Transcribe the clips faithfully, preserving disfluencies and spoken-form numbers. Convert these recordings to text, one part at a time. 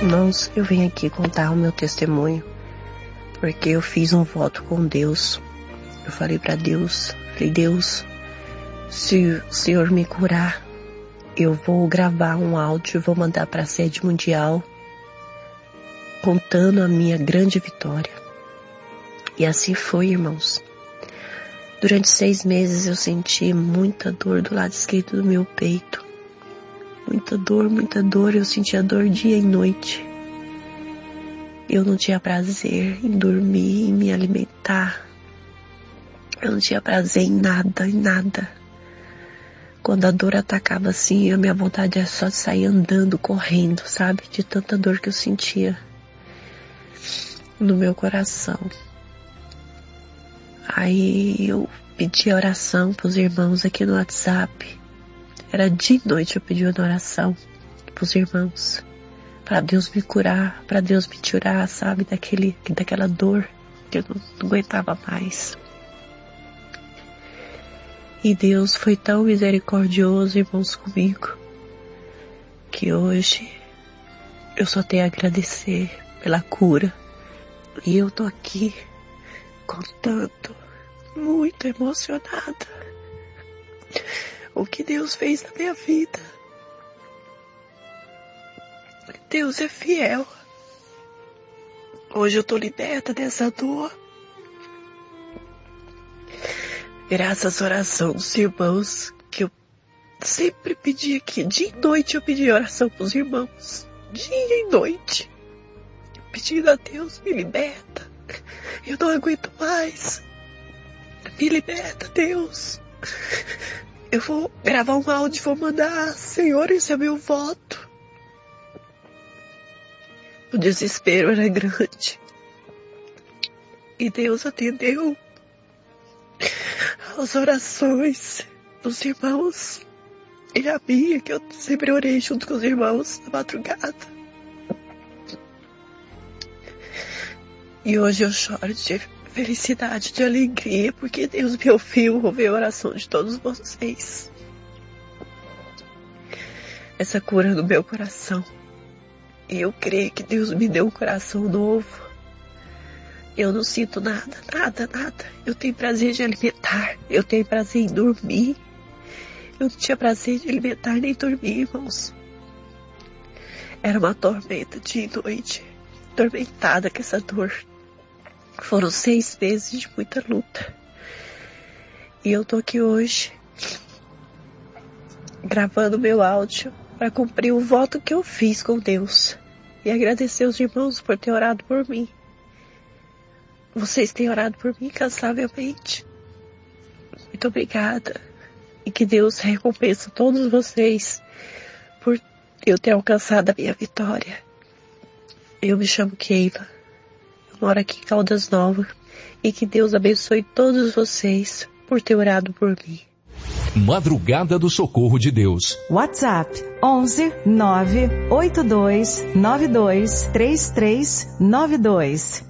Irmãos, eu vim aqui contar o meu testemunho, porque eu fiz um voto com Deus. Eu falei para Deus, falei, Deus, se o Senhor me curar, eu vou gravar um áudio e vou mandar para a sede mundial, contando a minha grande vitória. E assim foi, irmãos. Durante seis meses eu senti muita dor do lado esquerdo do meu peito. Muita dor, muita dor, eu sentia dor dia e noite. Eu não tinha prazer em dormir, em me alimentar. Eu não tinha prazer em nada, em nada. Quando a dor atacava assim, a minha vontade era só de sair andando, correndo, sabe? De tanta dor que eu sentia no meu coração. Aí eu pedi oração para os irmãos aqui no WhatsApp. Era dia e noite eu pedi uma oração para os irmãos, para Deus me curar, para Deus me tirar, sabe, daquele, daquela dor que eu não, não aguentava mais. E Deus foi tão misericordioso, irmãos, comigo, que hoje eu só tenho a agradecer pela cura. E eu tô aqui contando, muito emocionada, o que Deus fez na minha vida. Deus é fiel. Hoje eu tô liberta dessa dor. Graças à oração dos irmãos, que eu sempre pedi aqui. Dia e noite eu pedi oração pros irmãos. Dia e noite. Pedindo a Deus, me liberta. Eu não aguento mais. Me liberta, Deus. Eu vou gravar um áudio e vou mandar. Senhor, esse é meu voto. O desespero era grande. E Deus atendeu as orações dos irmãos. E a minha, que eu sempre orei junto com os irmãos na madrugada. E hoje eu choro de felicidade, de alegria, porque Deus me ouviu, ouviu a oração de todos vocês. Essa cura no meu coração. E eu creio que Deus me deu um coração novo. Eu não sinto nada, nada, nada. Eu tenho prazer de alimentar, eu tenho prazer em dormir. Eu não tinha prazer de alimentar nem dormir, irmãos. Era uma tormenta dia e noite, atormentada com essa dor. Foram seis meses de muita luta. E eu tô aqui hoje, gravando meu áudio para cumprir o voto que eu fiz com Deus. E agradecer os irmãos por ter orado por mim. Vocês têm orado por mim incansavelmente. Muito obrigada. E que Deus recompense todos vocês por eu ter alcançado a minha vitória. Eu me chamo Keila. Moro aqui em Caldas Novas, e que Deus abençoe todos vocês por ter orado por mim. Madrugada do Socorro de Deus. WhatsApp onze nove oito dois nove dois três três nove dois.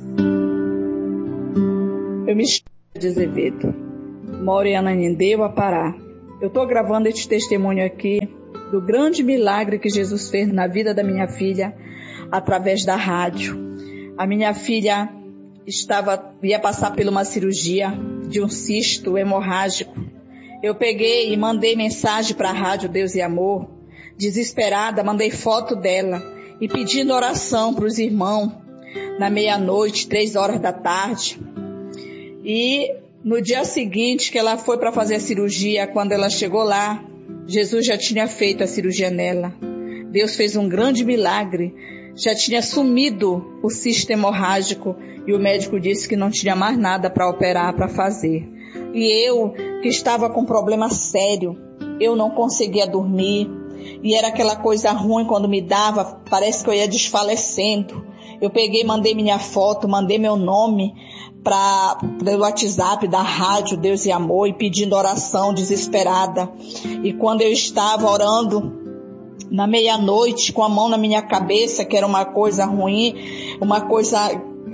Eu me chamo de Azevedo, moro em Ananindeua, Pará. Eu estou gravando este testemunho aqui do grande milagre que Jesus fez na vida da minha filha através da rádio. A minha filha estava, ia passar por uma cirurgia de um cisto hemorrágico. Eu peguei e mandei mensagem para a rádio Deus e Amor. Desesperada, mandei foto dela e pedindo oração para os irmãos na meia-noite, três horas da tarde. E no dia seguinte que ela foi para fazer a cirurgia, quando ela chegou lá, Jesus já tinha feito a cirurgia nela. Deus fez um grande milagre. Já tinha sumido o cisto hemorrágico e o médico disse que não tinha mais nada para operar, para fazer. E eu, que estava com problema sério, eu não conseguia dormir. E era aquela coisa ruim quando me dava, parece que eu ia desfalecendo. Eu peguei, mandei minha foto, mandei meu nome para o WhatsApp da rádio Deus e Amor e pedindo oração desesperada. E quando eu estava orando na meia-noite, com a mão na minha cabeça, que era uma coisa ruim, uma coisa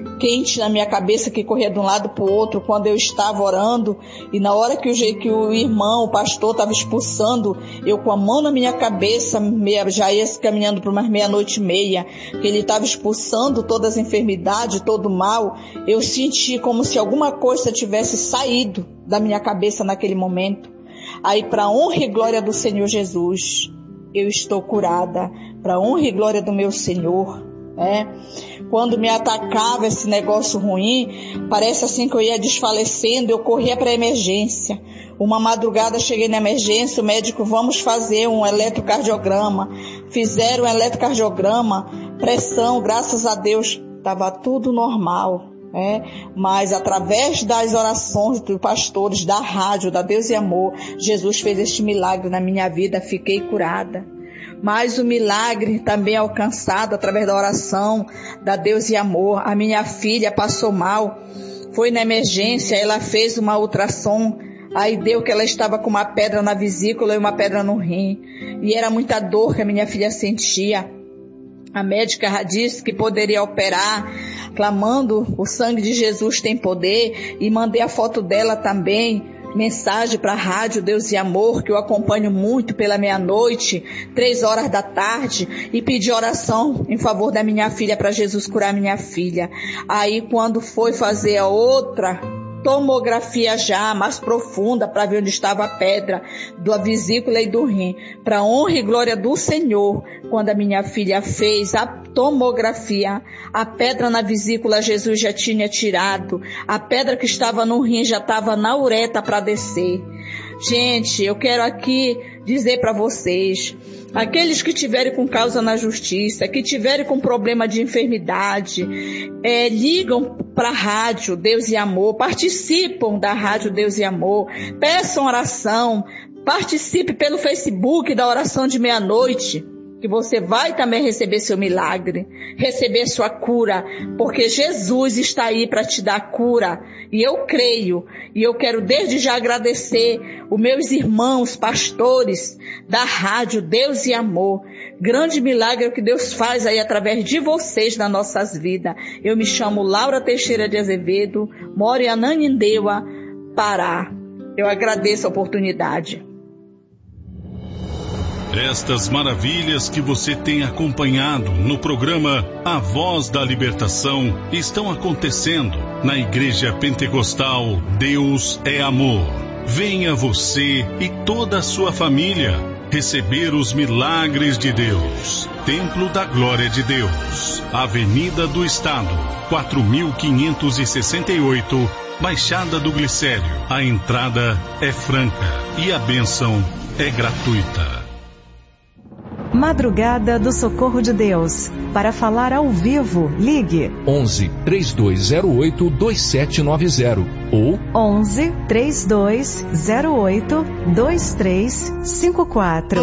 quente na minha cabeça que corria de um lado para o outro quando eu estava orando, e na hora que o, que o irmão, o pastor estava expulsando, eu com a mão na minha cabeça, meia, já ia caminhando para umas meia-noite e meia, que ele estava expulsando todas as enfermidades, todo o mal, eu senti como se alguma coisa tivesse saído da minha cabeça naquele momento. Aí, para a honra e glória do Senhor Jesus, eu estou curada, para a honra e glória do meu Senhor. É. Quando me atacava esse negócio ruim, parece assim que eu ia desfalecendo, eu corria para a emergência. Uma madrugada cheguei na emergência, o médico, vamos fazer um eletrocardiograma. Fizeram um eletrocardiograma, pressão, graças a Deus, estava tudo normal. É, mas através das orações dos pastores, da rádio, da Deus e Amor, Jesus fez este milagre na minha vida, fiquei curada. Mas o milagre também é alcançado através da oração da Deus e Amor. A minha filha passou mal, foi na emergência, ela fez uma ultrassom, aí deu que ela estava com uma pedra na vesícula e uma pedra no rim, e era muita dor que a minha filha sentia. A médica disse que poderia operar, clamando, o sangue de Jesus tem poder, e mandei a foto dela também, mensagem para a rádio Deus e Amor, que eu acompanho muito pela meia-noite, três horas da tarde, e pedi oração em favor da minha filha, para Jesus curar minha filha. Aí quando foi fazer a outra tomografia já mais profunda para ver onde estava a pedra da vesícula e do rim, para honra e glória do Senhor, quando a minha filha fez a tomografia, a pedra na vesícula Jesus já tinha tirado, a pedra que estava no rim já estava na uretra para descer. Gente, eu quero aqui dizer para vocês, aqueles que tiverem com causa na justiça, que tiverem com problema de enfermidade, é, ligam para a rádio Deus e Amor, participam da rádio Deus e Amor, peçam oração, participe pelo Facebook da oração de meia-noite, que você vai também receber seu milagre, receber sua cura, porque Jesus está aí para te dar cura, e eu creio, e eu quero desde já agradecer os meus irmãos pastores da rádio Deus e Amor, grande milagre que Deus faz aí através de vocês nas nossas vidas. Eu me chamo Laura Teixeira de Azevedo, moro em Ananindeua, Pará. Eu agradeço a oportunidade. Estas maravilhas que você tem acompanhado no programa A Voz da Libertação estão acontecendo na Igreja Pentecostal Deus é Amor. Venha você e toda a sua família receber os milagres de Deus. Templo da Glória de Deus, Avenida do Estado, quatro mil quinhentos e sessenta e oito, Baixada do Glicério. A entrada é franca e a bênção é gratuita. Madrugada do Socorro de Deus. Para falar ao vivo, ligue onze, três dois zero oito, dois sete nove zero ou onze, três dois zero oito, dois três cinco quatro.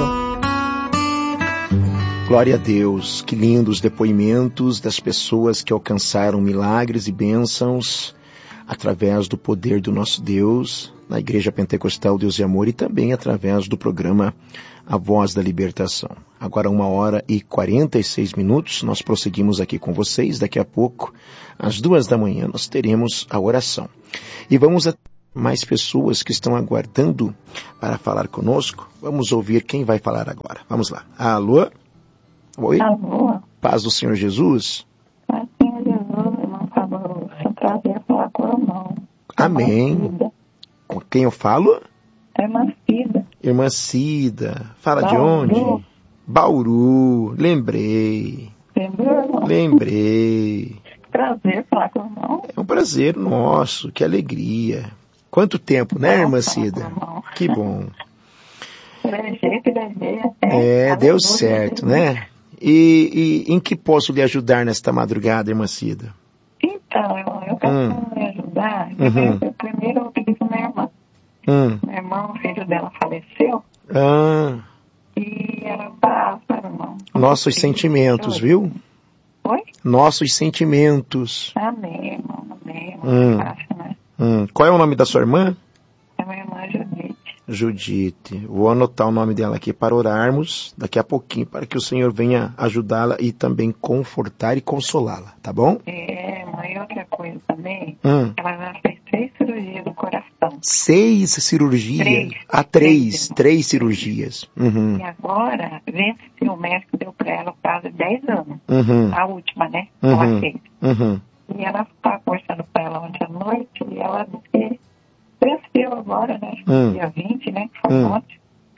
Glória a Deus, que lindos depoimentos das pessoas que alcançaram milagres e bênçãos através do poder do nosso Deus, na Igreja Pentecostal Deus e Amor, e também através do programa A Voz da Libertação. Agora uma hora e quarenta e seis minutos, nós prosseguimos aqui com vocês. Daqui a pouco, às duas da manhã, nós teremos a oração. E vamos a mais pessoas que estão aguardando para falar conosco. Vamos ouvir quem vai falar agora. Vamos lá. Alô? Oi? Alô? Paz do Senhor Jesus? Paz do Senhor Jesus, irmão Fabrício. É um prazer falar com o irmão. Amém. Com quem eu falo? É Cida. Irmã Cida. Fala Bauru. De onde? Bauru. Lembrei. Lembrou, irmão? Lembrei. Prazer falar com o irmão. É um prazer nosso. Que alegria. Quanto tempo, né, irmã Cida? Que bom. Legei, que legei. É, deu certo, né? E, e em que posso lhe ajudar nesta madrugada, irmã Cida? Então, eu, eu quero hum. me ajudar. Uhum. Eu, primeiro eu pedi para minha irmã. Hum. Minha irmã, o filho dela faleceu. Ah. E ela tá, meu irmão. Nossos sentimentos, viu? Oi? Nossos sentimentos. Amém, irmão. Amém. Hum. Fácil, né? Hum. Qual é o nome da sua irmã? É minha irmã Judite. Judite. Vou anotar o nome dela aqui para orarmos daqui a pouquinho, para que o Senhor venha ajudá-la e também confortar e consolá-la, tá bom? É, irmã e outra coisa também, Hum. ela já fez três cirurgias do coração. Seis cirurgias? Três. Ah, três. Três. Três cirurgias. Uhum. E agora, vê se o médico deu pra ela o prazo de dez anos. Uhum. A última, né? Uhum. Ela fez. Uhum. E ela está conversando com ela ontem à noite e ela disse que cresceu agora, né? Hum. Dia vinte, né? Que foi Hum. ontem.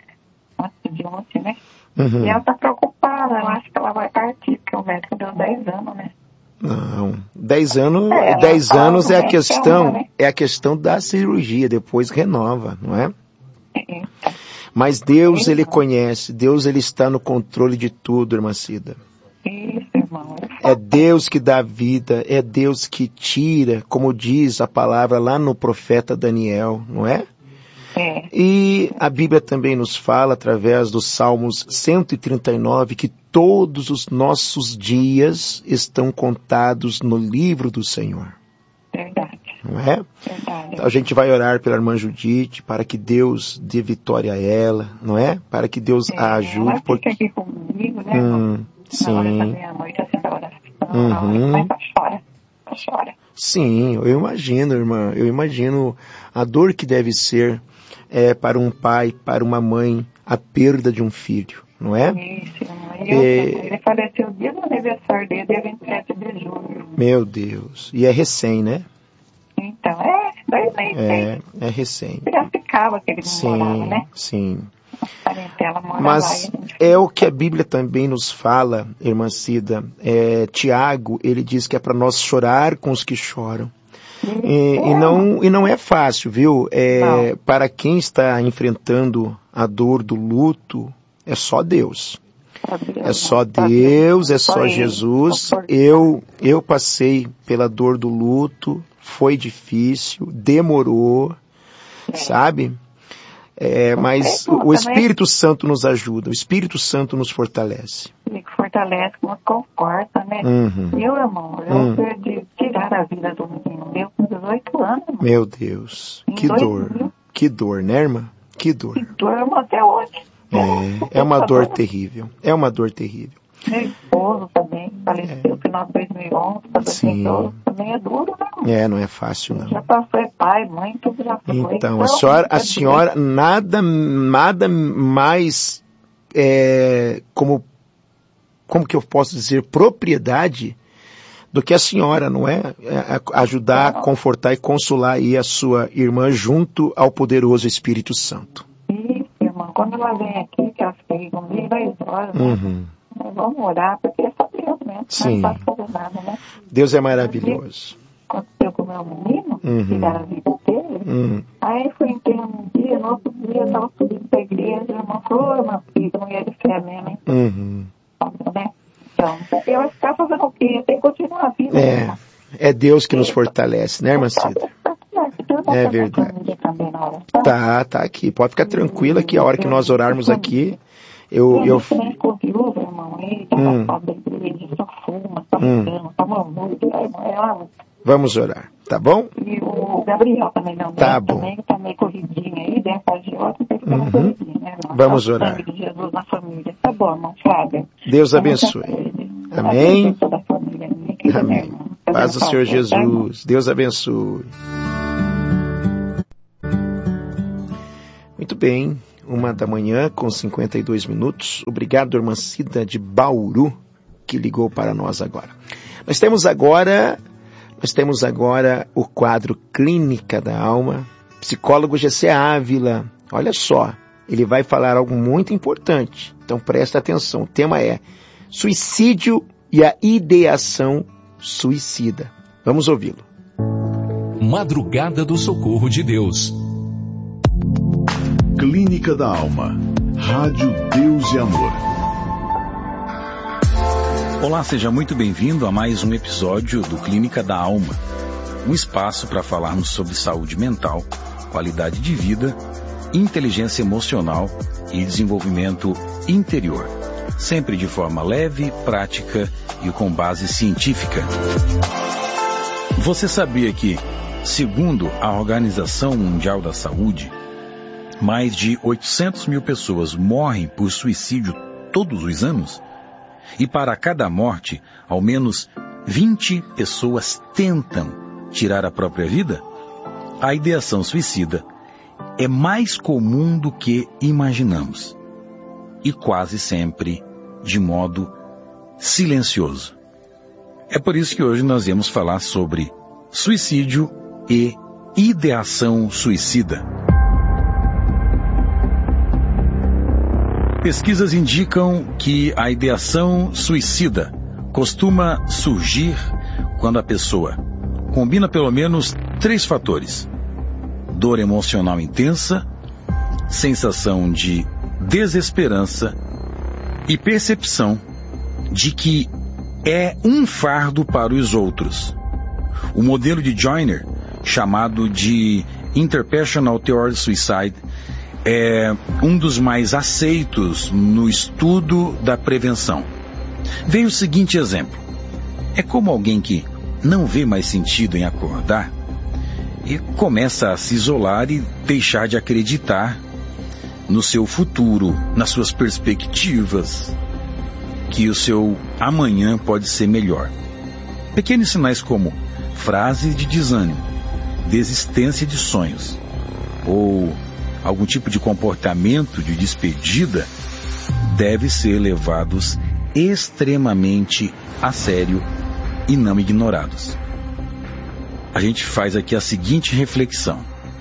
Antes de ontem, né? Uhum. E ela está preocupada, ela acha que ela vai partir, porque o médico deu dez anos, né? Não, dez anos, É, ela dez fala anos do é a médico, questão, né? é a questão da cirurgia, depois renova, não é? É. Mas Deus, Isso. Ele conhece, Deus, Ele está no controle de tudo, irmã Cida. Isso, irmão. É Deus que dá vida, é Deus que tira, como diz a palavra lá no profeta Daniel, não é? É. E a Bíblia também nos fala, através dos Salmos cento e trinta e nove, que todos os nossos dias estão contados no livro do Senhor. Verdade. Não é? Verdade. Então a gente vai orar pela irmã Judite, para que Deus dê vitória a ela, não é? Para que Deus É, a ajude. ela Porque... fica aqui comigo, né, irmão? Hum, Na hora da sim, meia-noite, assim, da oração, Uhum. na hora, mas ela chora. Ela chora. sim, eu imagino, irmã, eu imagino a dor que deve ser é, para um pai, para uma mãe, a perda de um filho, não é? Isso, irmão. E É. outra, ele faleceu o dia do aniversário dele, dia vinte e sete de julho. Meu Deus, e é recém, né? Então, é, dois meses. É, é recém. Piracicaba que ele morava, Sim, né? sim. A parentela mora Mas lá. e a gente- é o que a Bíblia também nos fala, irmã Cida. É, Tiago, ele diz que é para nós chorar com os que choram. E, e, não, e não é fácil, viu? É, para quem está enfrentando a dor do luto, é só Deus. É só Deus, é só Jesus. Eu, eu passei pela dor do luto, foi difícil, demorou, sabe? É, mas o Espírito Santo nos ajuda, o Espírito Santo nos fortalece. Ele fortalece, nos conforta, né? Uhum. Eu, irmão, eu Hum. perdi, tirar a vida do menino meu com dezoito anos, irmão. Meu Deus, que Dois dor, mil. que dor, né, irmã? Que dor. Que dor até hoje. É, é uma dor terrível, é uma dor terrível. Meu esposo também faleceu no final de dois mil e onze, para Sim. dois mil e doze, também é duro, né? irmão? É, não é fácil, não. Já passou, é pai, mãe, tudo já foi. Então, a senhora, a senhora nada, nada mais, é, como, como que eu posso dizer, propriedade do que a senhora, não é? É, ajudar, confortar e consolar aí a sua irmã junto ao poderoso Espírito Santo. Isso, irmão. Quando ela vem aqui, que ela fica comigo, dez horas, né? Uhum. Nós vamos orar, porque é só Deus mesmo. Sim. Não pode fazer nada, né? Deus é maravilhoso. Aconteceu com o meu menino, Uhum. tirar a vida dele. Uhum. Aí fui enterrar um dia, no outro dia eu estava subindo pra igreja, a irmã falou, ô, irmã filha, mulher de fé mesmo, hein? Uhum. Né? Então, eu vou ficar fazendo o quê? Tem que continuar a vida. É, é Deus que nos fortalece, né, irmã Cida? É verdade. Tá, tá aqui. Pode ficar tranquila que a hora que nós orarmos aqui, eu... eu... Com viúva, irmão, ele tá Hum. na da igreja, só fuma, só Hum. bebendo, só mamando, é uma... Vamos orar, tá bom? E o Gabriel também não, Tá né? bom. Também tá meio corridinho aí, dentro da agiota, tem que ficar Uhum. corridinho, né, irmão? Vamos Só o orar. sangue de Jesus na família. Tá bom, irmão, Flávia. Deus Vamos abençoe. a ele. Amém. Abençoe toda a família minha, querida, minha Amém. irmã. Paz do Senhor Tá, irmão? Jesus. Deus abençoe. Muito bem. Uma da manhã com cinquenta e dois minutos. Obrigado, irmã Cida de Bauru, que ligou para nós agora. Nós temos agora, nós temos agora o quadro Clínica da Alma. Psicólogo G C Ávila. Olha só, ele vai falar algo muito importante. Então presta atenção. O tema é suicídio e a ideação suicida. Vamos ouvi-lo. Madrugada do Socorro de Deus. Clínica da Alma. Rádio Deus e Amor. Olá, seja muito bem-vindo a mais um episódio do Clínica da Alma. Um espaço para falarmos sobre saúde mental, qualidade de vida, inteligência emocional e desenvolvimento interior. Sempre de forma leve, prática e com base científica. Você sabia que, segundo a Organização Mundial da Saúde, mais de oitocentas mil pessoas morrem por suicídio todos os anos? E para cada morte, ao menos vinte pessoas tentam tirar a própria vida, a ideação suicida é mais comum do que imaginamos e quase sempre de modo silencioso. É por isso que hoje nós vamos falar sobre suicídio e ideação suicida. Pesquisas indicam que a ideação suicida costuma surgir quando a pessoa combina pelo menos três fatores: dor emocional intensa, sensação de desesperança e percepção de que é um fardo para os outros. O modelo de Joyner, chamado de Interpersonal Theory Suicide, é um dos mais aceitos no estudo da prevenção. Veio o seguinte exemplo: é como alguém que não vê mais sentido em acordar e começa a se isolar e deixar de acreditar no seu futuro, nas suas perspectivas, que o seu amanhã pode ser melhor. Pequenos sinais como frases de desânimo, desistência de sonhos ou algum tipo de comportamento de despedida deve ser levados extremamente a sério e não ignorados. A gente faz aqui a seguinte reflexão: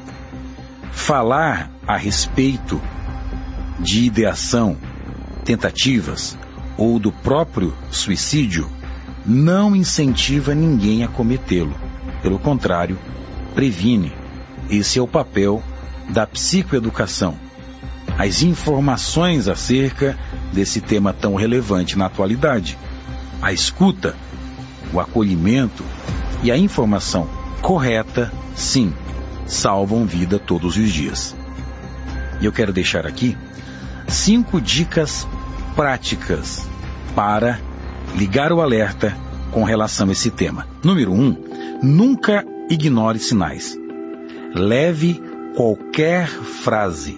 falar a respeito de ideação, tentativas ou do próprio suicídio não incentiva ninguém a cometê-lo. Pelo contrário, previne. Esse é o papel da psicoeducação. As informações acerca desse tema tão relevante na atualidade, a escuta, o acolhimento e a informação correta, sim, salvam vida todos os dias. E eu quero deixar aqui cinco dicas práticas para ligar o alerta com relação a esse tema. Número um, nunca ignore sinais. Leve qualquer frase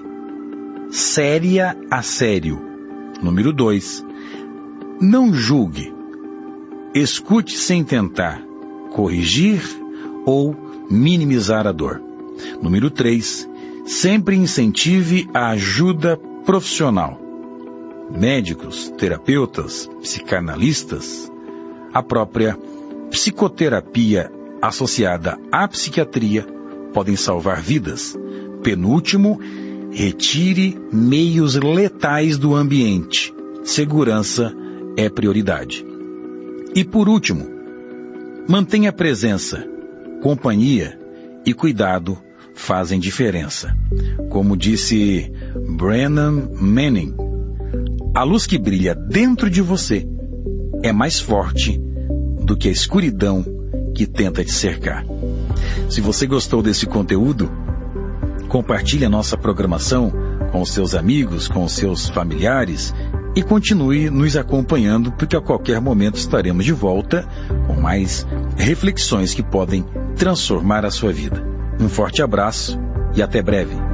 séria a sério. Número dois, não julgue. Escute sem tentar corrigir ou minimizar a dor. Número três, sempre incentive a ajuda profissional. Médicos, terapeutas, psicanalistas, a própria psicoterapia associada à psiquiatria podem salvar vidas. Penúltimo, retire meios letais do ambiente. Segurança é prioridade. E por último, mantenha presença. Companhia e cuidado fazem diferença. Como disse Brennan Manning, a luz que brilha dentro de você é mais forte do que a escuridão que tenta te cercar. Se você gostou desse conteúdo, compartilhe a nossa programação com os seus amigos, com os seus familiares e continue nos acompanhando, porque a qualquer momento estaremos de volta com mais reflexões que podem transformar a sua vida. Um forte abraço e até breve.